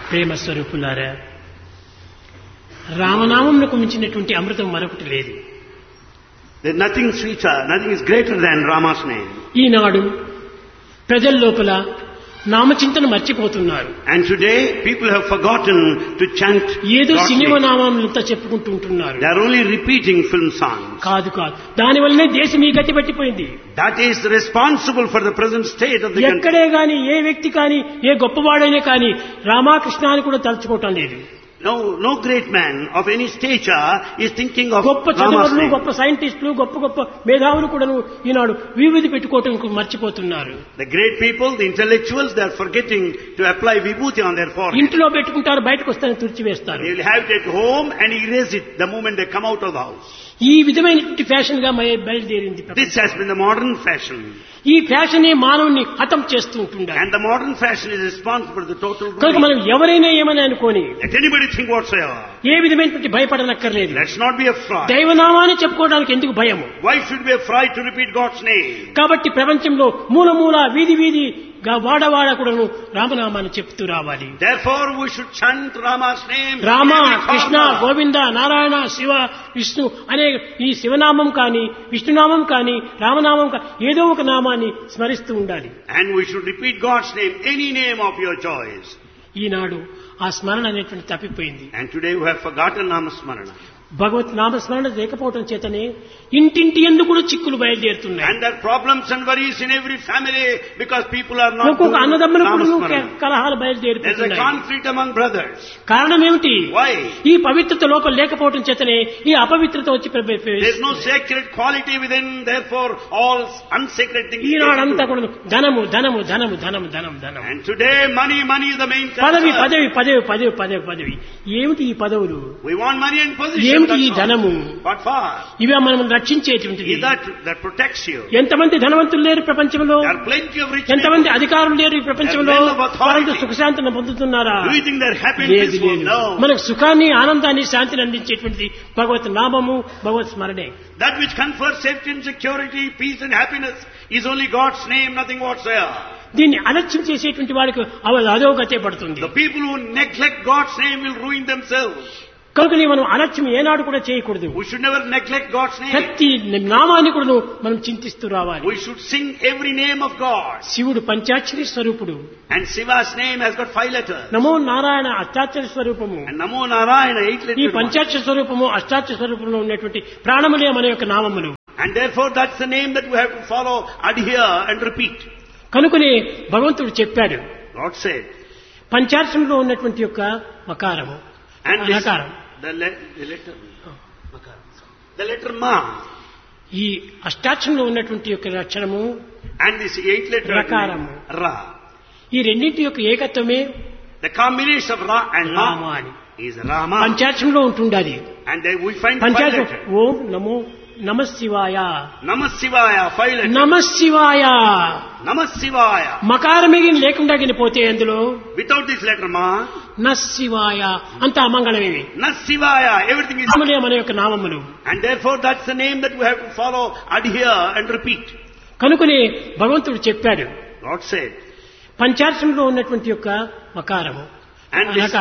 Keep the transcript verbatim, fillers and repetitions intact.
ప్రేమ స్వరూపులారా, రామనామంకు మించినటువంటి అమృతం మరొకటి లేదు. There's nothing sweeter, nothing is greater than Rama's name. ఈనాడు ప్రజల లోపల నామచింతన మర్చిపోతున్నారు. And today people have forgotten to chant ఏదో God's సినిమా name. నామాలంతా చెప్పుకుంటూ ఉంటున్నారు. They are only repeating film songs. కాదు కాదు, దాని వల్లనే దేశం ఈ గతి పట్టిపోయింది. That is responsible for the present state of the country. ఎక్కడే గాని ఏ వ్యక్తి కాని ఏ గొప్పవాడైనా కాని రామకృష్ణ అని కూడా తలుచుకోవటం లేదు. No, no great man of any stature is thinking of గొప్ప Rama's చదువులు, name. గొప్ప సైంటిస్టులు, గొప్ప గొప్ప మేధావులు కూడా ఈనాడు వివిధి పెట్టుకోవటం మర్చిపోతున్నారు. The great people, the intellectuals, they are forgetting to apply vibhuti on their forehead. ఇంట్లో పెట్టుకుంటారు, బయటకు వస్తారని తుడిచివేస్తారు. They will have it at home and erase it the moment they come out of the house. ఈ విధమైనటువంటి fashion గా మయ- బయలుదేరింది ప్రపంచం. This has been the modern fashion. ఈ ఫ్యాషనే మానవుని హతం చేస్తూ ఉంటుండాలి. And the modern fashion is responsible for the total కనుక ruin. మనం ఎవరైనా ఏమని అనుకోని Let anybody think whatsoever. ఏ విధమైనటువంటి భయపడనక్కర్లేదు. Let's not be afraid. దైవనామాన్ని చెప్పుకోవడానికి ఎందుకు భయము? Why should we be afraid to repeat God's name? కాబట్టి ప్రపంచంలో మూల మూల వీధి వీధి గా- వాడవాడ కూడాను రామనామాన్ని చెప్తూ రావాలి. Therefore we should chant Rama's name. Rama, in every Krishna, corner. Govinda, Narayana, Shiva, Vishnu అనే ఈ శివనామం కానీ విష్ణునామం కానీ రామనామం కానీ ఏదో ఒక నామాన్ని స్మరిస్తూ ఉండాలి. And we should repeat God's name, any name of your choice. ఈనాడు ఆ స్మరణ అనేటువంటి తప్పిపోయింది. And today we have forgotten Namasmarana. భగవత్ నామస్మరణ లేకపోవడం చేతనే ఇంటింటి ఎందు కూడా చిక్కులు బయలుదేరుతున్నాయి. And there are problems and worries in every family because people are not ఒక్కొక్క doing అన్నదమ్ములు కూడా Namasmarana. కలహాలు There's a బయలుదేరుతున్నాయి. conflict among brothers. కారణం ఏమిటి? Why? ఈ పవిత్రత లోపల లేకపోవడం చేతనే ఈ అపవిత్రత వచ్చి ప్ర- ప్ర- There's no sacred quality within, therefore all unsacred things. ఈనాడంతా కూడా ధనము ధనము ధనము ధనము ధనం ధనం And today money, money is the main పదవి concern. పదవి పదవి పదవి పదవి పదవి ఏమిటి ఈ పదవులు? We want money and position. ఏమిటి ఈ that's all. ధనము? What for? ఇవి మనం రక్షించేటువంటిది. Is that that protects you? ఎంతమంది ధనవంతులు లేరు ప్రపంచంలో? There are plenty of rich ఎంతమంది people. అధికారులు లేరు ఈ ప్రపంచంలో? There are men of authority. వారంతా సుఖశాంతిని పొందుతున్నారా? Do you think they're happy in లేదు this world? లేదు. No. మనకు సుఖాన్ని, ఆనందాన్ని, శాంతిని అందించేటువంటిది భగవత్ నామము, భగవత్ స్మరణే. That which confers safety and security, peace and happiness is only God's name, nothing whatsoever. దీన్ని అలక్ష్యం చేసేటువంటి వాడికి అవ- అధోగతే పడుతుంది. The people who neglect God's name will ruin themselves. కనుకని మనం అలక్ష్యం ఏనాడు కూడా చేయకూడదు. We should never neglect God's name. ప్రతి నామాన్ని కూడా మనం చింతిస్తూ రావాలి. We should sing every name of God. శివుడు పంచాక్షరి స్వరూపుడు. And Shiva's name has got five letters. నమో నారాయణ అష్టాక్షర స్వరూపము. And Namo Narayana, eight ఈ letters. పంచాక్షర స్వరూపము అష్టాక్షర స్వరూపంలో ఉన్నటువంటి ప్రాణములే మన యొక్క నామములు. And therefore that's the name that we have to follow, adhere and repeat. కనుకనే భగవంతుడు చెప్పాడు, God said. పంచాక్షరంలో ఉన్నటువంటి యొక్క మకారము And this, నకారం the, le- the letter, the letter Ma. ఈ అష్టాక్షరంలో ఉన్నటువంటి యొక్క లక్షణము And this eight letter Rakaramu. Ra. ఈ రెండింటి యొక్క ఏకత్వమే The combination of Ra and Rama Ma అని is Rama. పంచాక్షరంలో ఉంటుండాలి. And then we find five పంచాక్షరం letters. ఓం నమో నమ శివాయ, Namah Shivaya, five letters. నమ శివాయ. Namah Shivaya. మకారమిగి లేకుండా పోతే అందులో Without this letter Ma, న శివాయ అంత అమంగళమేవి. Na Shivaya, everything is. నామములే మన యొక్క నామములు. And therefore that's the name that we have to follow, adhere and repeat. కనుకనే భగవంతుడు చెప్పాడు, God said. పంచాక్షరంలో ఉన్నటువంటి యొక్క మకారము And this, అనగా